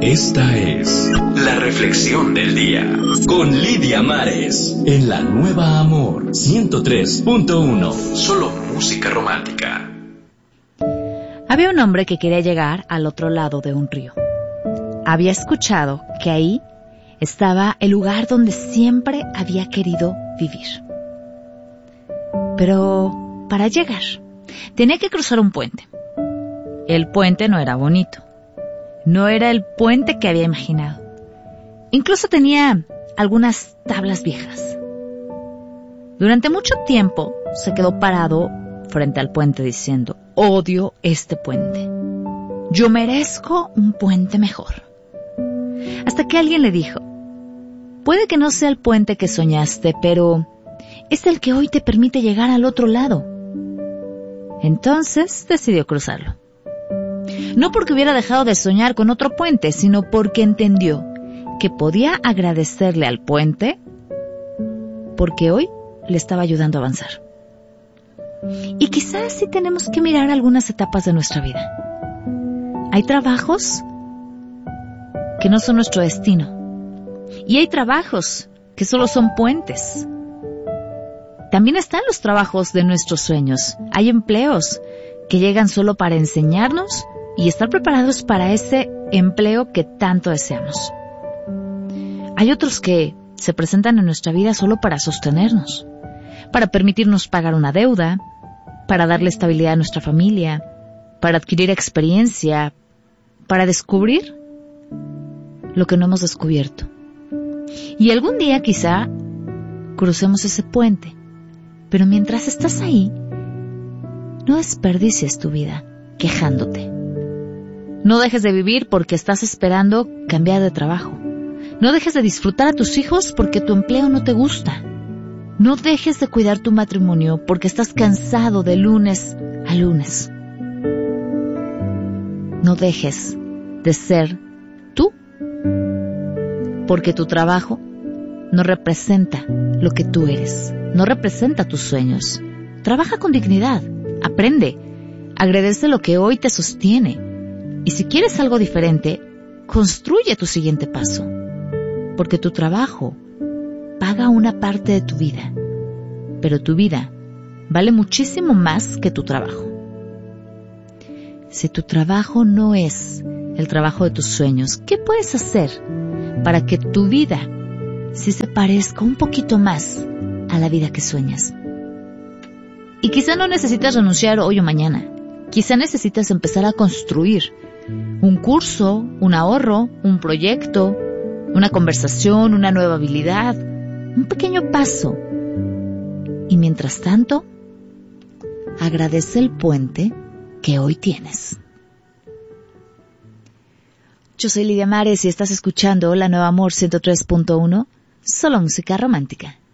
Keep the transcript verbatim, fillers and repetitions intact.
Esta es la reflexión del día con Lidia Mares en La Nueva Amor ciento tres punto uno. Solo música romántica. Había un hombre que quería llegar al otro lado de un río. Había escuchado que ahí estaba el lugar donde siempre había querido vivir. Pero para llegar, tenía que cruzar un puente. El puente no era bonito. No era el puente que había imaginado. Incluso tenía algunas tablas viejas. Durante mucho tiempo se quedó parado frente al puente diciendo: odio este puente. Yo merezco un puente mejor. Hasta que alguien le dijo: puede que no sea el puente que soñaste, pero es el que hoy te permite llegar al otro lado. Entonces decidió cruzarlo. No porque hubiera dejado de soñar con otro puente, sino porque entendió que podía agradecerle al puente porque hoy le estaba ayudando a avanzar. Y quizás sí tenemos que mirar algunas etapas de nuestra vida. Hay trabajos que no son nuestro destino. Y hay trabajos que solo son puentes. También están los trabajos de nuestros sueños. Hay empleos que llegan solo para enseñarnos y estar preparados para ese empleo que tanto deseamos. Hay otros que se presentan en nuestra vida solo para sostenernos, para permitirnos pagar una deuda, para darle estabilidad a nuestra familia, para adquirir experiencia, para descubrir lo que no hemos descubierto. Y algún día quizá crucemos ese puente, pero mientras estás ahí, no desperdicies tu vida quejándote. No dejes de vivir porque estás esperando cambiar de trabajo. No dejes de disfrutar a tus hijos porque tu empleo no te gusta. No dejes de cuidar tu matrimonio porque estás cansado de lunes a lunes. No dejes de ser tú porque tu trabajo no representa lo que tú eres. No representa tus sueños. Trabaja con dignidad. Aprende. Agradece lo que hoy te sostiene. Y si quieres algo diferente, construye tu siguiente paso. Porque tu trabajo paga una parte de tu vida. Pero tu vida vale muchísimo más que tu trabajo. Si tu trabajo no es el trabajo de tus sueños, ¿qué puedes hacer para que tu vida sí se parezca un poquito más a la vida que sueñas? Y quizá no necesitas renunciar hoy o mañana. Quizá necesitas empezar a construir un curso, un ahorro, un proyecto, una conversación, una nueva habilidad, un pequeño paso. Y mientras tanto, agradece el puente que hoy tienes. Yo soy Lidia Mares y estás escuchando La Nueva Amor ciento tres punto uno, solo música romántica.